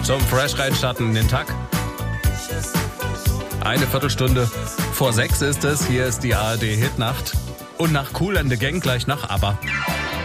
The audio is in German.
zum Fresh reinstarten in den Tag. Eine Viertelstunde vor 6 ist es. Hier ist die ARD Hitnacht. Und nach Kool and the Gang gleich nach ABBA.